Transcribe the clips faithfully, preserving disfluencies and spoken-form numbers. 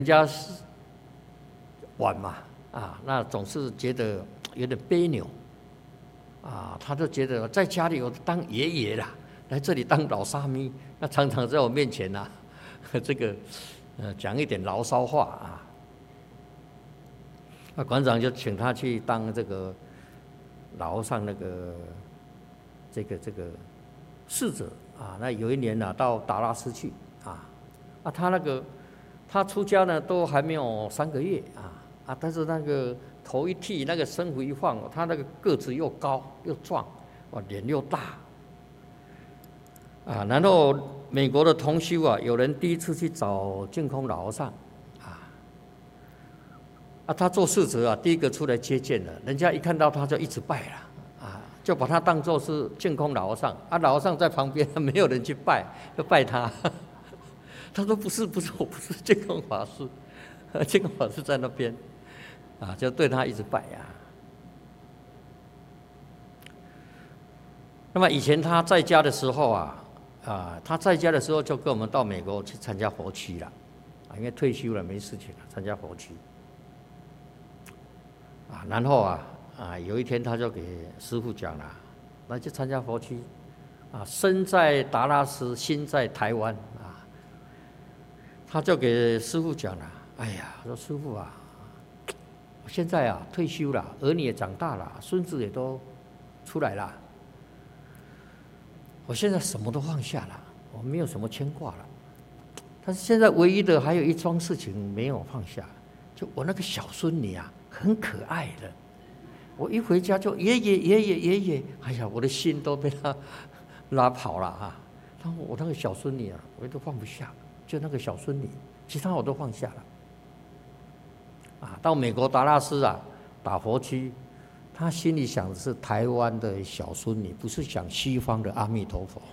人家是晚嘛，啊，那总是觉得有点别扭，啊，他就觉得在家里我当爷爷啦，来这里当老沙弥，那常常在我面前啊，这个呃讲一点牢骚话啊，那馆长就请他去当这个牢上那个这个这个侍者啊。那有一年呢、啊，到达拉斯去啊，啊，他那个。他出家呢，都还没有三个月啊啊！但是那个头一剃，那个身服一放，他那个个子又高又壮，哇，脸又大啊！然后美国的同修啊，有人第一次去找净空老和尚啊啊，他做侍者啊，第一个出来接见了，人家一看到他就一直拜了啊，就把他当作是净空老和尚啊，老和尚在旁边，没有人去拜，就拜他。他说：“不是，不是，我不是净空法师，净空法师在那边，啊，就对他一直拜呀、啊。那么以前他在家的时候啊，啊，他在家的时候就跟我们到美国去参加佛七了，啊，因为退休了没事情了，参加佛七，啊，然后啊，啊，有一天他就给师父讲了，那就参加佛七，啊，身在达拉斯，心在台湾。”他就给师父讲了：“哎呀，说师父啊，我现在啊退休了，儿女也长大了，孙子也都出来了，我现在什么都放下了，我没有什么牵挂了。但是现在唯一的还有一桩事情没有放下，就我那个小孙女啊，很可爱的。我一回家就爷爷爷爷爷爷，哎呀，我的心都被他拉跑了啊！然后我那个小孙女啊，我都放不下。”就那个小孙女，其他我都放下了。啊，到美国达拉斯啊，打佛七，他心里想的是台湾的小孙女，不是想西方的阿弥陀佛。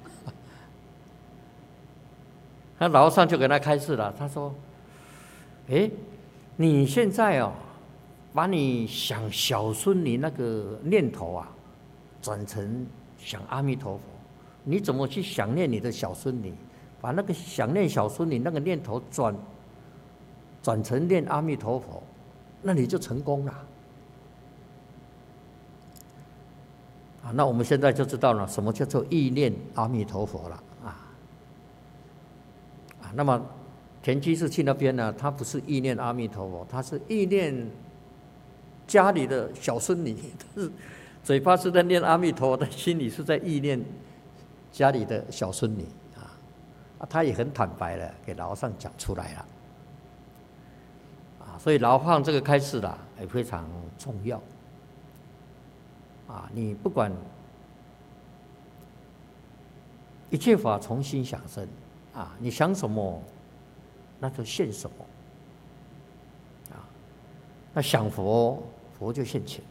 那老和尚就给他开示了，他说：“哎，你现在哦，把你想小孙女那个念头啊，转成想阿弥陀佛，你怎么去想念你的小孙女？”把那个想念小孙女那个念头转转成念阿弥陀佛，那你就成功了。啊，那我们现在就知道了什么叫做意念阿弥陀佛了啊。啊，那么田居士去那边呢，他不是意念阿弥陀佛，他是意念家里的小孙女，但是嘴巴是在念阿弥陀佛，但心里是在意念家里的小孙女。啊，他也很坦白了，给老和尚讲出来了，啊，所以老和尚这个开示啦也非常重要，啊，你不管一切法从心想生，啊，你想什么，那就现什么，啊，那想佛，佛就现前，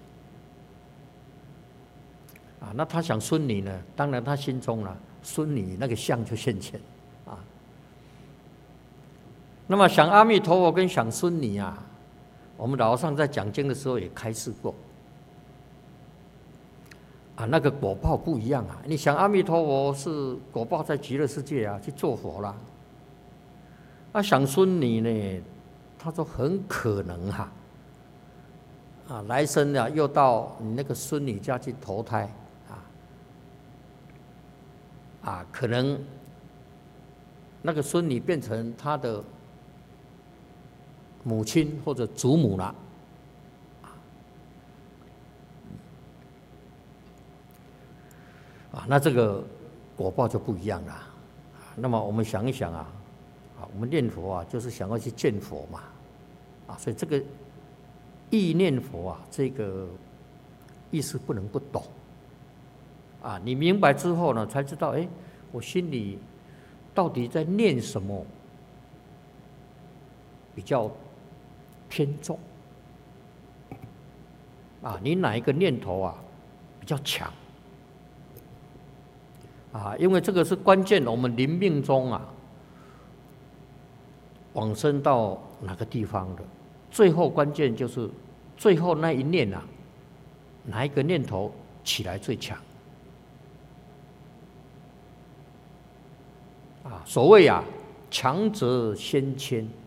啊，那他想孙女呢，当然他心中呢，孙女那个相就现前。啊，那么想阿弥陀佛跟想孙女啊，我们老和尚在讲经的时候也开示过，啊，那个果报不一样啊。你想阿弥陀佛是果报在极乐世界啊，去做佛啦。啊，想孙女呢，他说很可能哈、啊，啊，来生啊又到你那个孙女家去投胎啊，啊，可能。那个孙女变成他的母亲或者祖母了，啊，那这个果报就不一样了。那么我们想一想啊，啊，我们念佛啊，就是想要去见佛嘛，啊，所以这个意念佛啊，这个意思不能不懂，啊，你明白之后呢，才知道，哎，我心里。到底在念什么比较偏重啊？你哪一个念头啊比较强啊？因为这个是关键，我们临命中啊往生到哪个地方的，最后关键就是最后那一念啊，哪一个念头起来最强？啊，所谓啊，强则先迁，